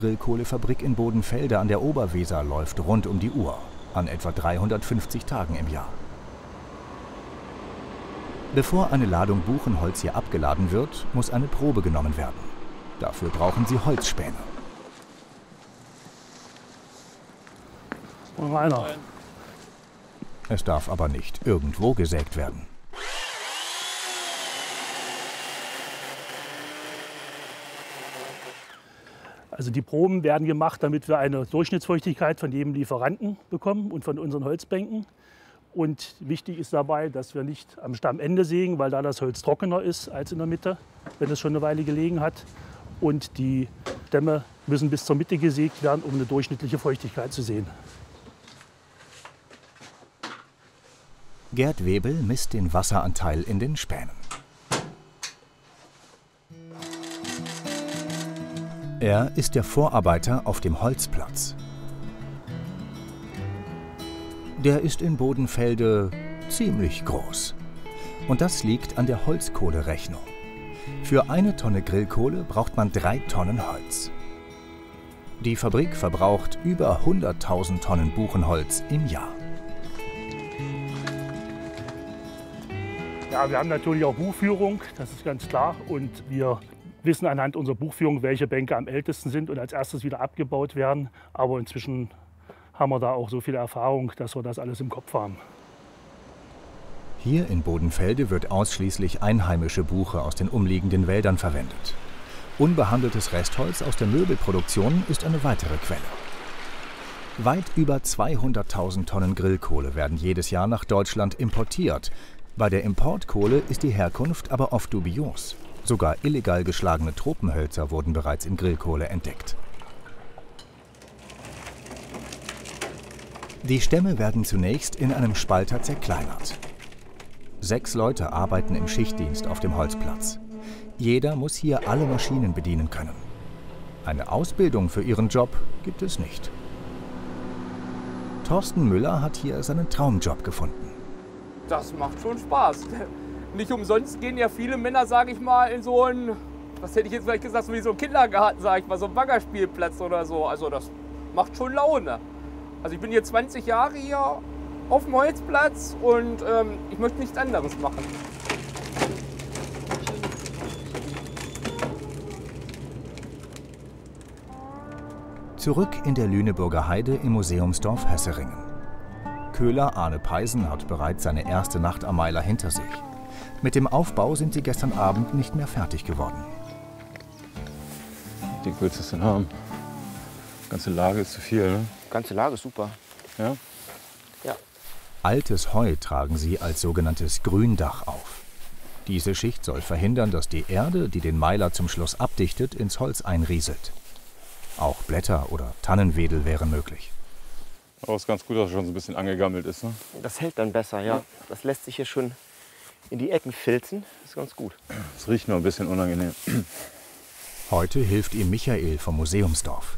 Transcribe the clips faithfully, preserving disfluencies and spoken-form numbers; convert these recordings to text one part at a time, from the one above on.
Die Grillkohlefabrik in Bodenfelde an der Oberweser läuft rund um die Uhr, an etwa dreihundertfünfzig Tagen im Jahr. Bevor eine Ladung Buchenholz hier abgeladen wird, muss eine Probe genommen werden. Dafür brauchen sie Holzspäne. Und einer. Es darf aber nicht irgendwo gesägt werden. Also die Proben werden gemacht, damit wir eine Durchschnittsfeuchtigkeit von jedem Lieferanten bekommen und von unseren Holzbänken. Und wichtig ist dabei, dass wir nicht am Stammende sägen, weil da das Holz trockener ist als in der Mitte, wenn es schon eine Weile gelegen hat. Und die Stämme müssen bis zur Mitte gesägt werden, um eine durchschnittliche Feuchtigkeit zu sehen. Gerd Webel misst den Wasseranteil in den Spänen. Er ist der Vorarbeiter auf dem Holzplatz. Der ist in Bodenfelde ziemlich groß. Und das liegt an der Holzkohlerechnung. Für eine Tonne Grillkohle braucht man drei Tonnen Holz. Die Fabrik verbraucht über hunderttausend Tonnen Buchenholz im Jahr. Ja, wir haben natürlich auch Buchführung, das ist ganz klar. Und wir wissen anhand unserer Buchführung, welche Bänke am ältesten sind und als erstes wieder abgebaut werden. Aber inzwischen haben wir da auch so viel Erfahrung, dass wir das alles im Kopf haben. Hier in Bodenfelde wird ausschließlich einheimische Buche aus den umliegenden Wäldern verwendet. Unbehandeltes Restholz aus der Möbelproduktion ist eine weitere Quelle. Weit über zweihunderttausend Tonnen Grillkohle werden jedes Jahr nach Deutschland importiert. Bei der Importkohle ist die Herkunft aber oft dubios. Sogar illegal geschlagene Tropenhölzer wurden bereits in Grillkohle entdeckt. Die Stämme werden zunächst in einem Spalter zerkleinert. Sechs Leute arbeiten im Schichtdienst auf dem Holzplatz. Jeder muss hier alle Maschinen bedienen können. Eine Ausbildung für ihren Job gibt es nicht. Thorsten Müller hat hier seinen Traumjob gefunden. Das macht schon Spaß. Nicht umsonst gehen ja viele Männer, sage ich mal, in so einen, was hätte ich jetzt vielleicht gesagt, so wie so einen Kindergarten, sage ich mal, so einen Baggerspielplatz oder so. Also das macht schon Laune. Also ich bin hier zwanzig Jahre hier auf dem Holzplatz und ähm, ich möchte nichts anderes machen. Zurück in der Lüneburger Heide im Museumsdorf Hesseringen. Köhler Arne Peisen hat bereits seine erste Nacht am Meiler hinter sich. Mit dem Aufbau sind sie gestern Abend nicht mehr fertig geworden. Die willst du denn haben? Die ganze Lage ist zu viel, ne? Die ganze Lage ist super. Ja? Ja. Altes Heu tragen sie als sogenanntes Gründach auf. Diese Schicht soll verhindern, dass die Erde, die den Meiler zum Schluss abdichtet, ins Holz einrieselt. Auch Blätter oder Tannenwedel wären möglich. Aber es ist ganz gut, dass es schon so ein bisschen angegammelt ist, ne? Das hält dann besser, ja. Das lässt sich hier schon in die Ecken filzen. Das ist ganz gut. Es riecht nur ein bisschen unangenehm. Heute hilft ihm Michael vom Museumsdorf.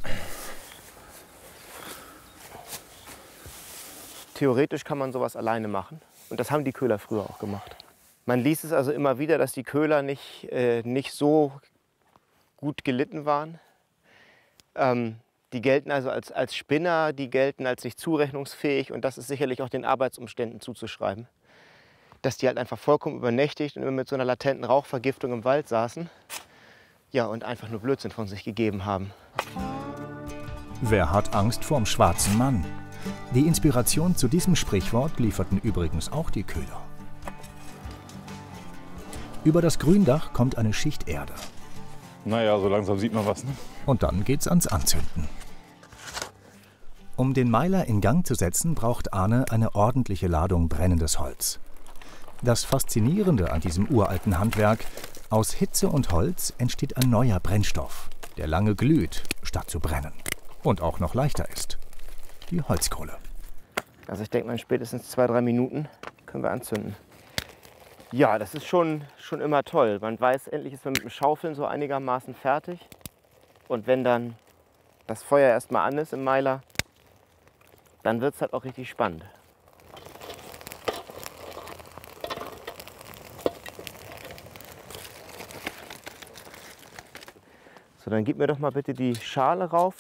Theoretisch kann man sowas alleine machen. Und das haben die Köhler früher auch gemacht. Man liest es also immer wieder, dass die Köhler nicht, äh, nicht so gut gelitten waren. Ähm, die gelten also als, als Spinner, die gelten als nicht zurechnungsfähig. Und das ist sicherlich auch den Arbeitsumständen zuzuschreiben. Dass die halt einfach vollkommen übernächtigt und immer mit so einer latenten Rauchvergiftung im Wald saßen. Ja, und einfach nur Blödsinn von sich gegeben haben. Wer hat Angst vorm schwarzen Mann? Die Inspiration zu diesem Sprichwort lieferten übrigens auch die Köhler. Über das Gründach kommt eine Schicht Erde. Naja, so langsam sieht man was, ne? Und dann geht's ans Anzünden. Um den Meiler in Gang zu setzen, braucht Arne eine ordentliche Ladung brennendes Holz. Das Faszinierende an diesem uralten Handwerk: aus Hitze und Holz entsteht ein neuer Brennstoff, der lange glüht, statt zu brennen. Und auch noch leichter ist: die Holzkohle. Also ich denke mal, in spätestens zwei, drei Minuten können wir anzünden. Ja, das ist schon, schon immer toll. Man weiß, endlich ist man mit dem Schaufeln so einigermaßen fertig. Und wenn dann das Feuer erstmal an ist im Meiler, dann wird es halt auch richtig spannend. So, dann gib mir doch mal bitte die Schale rauf.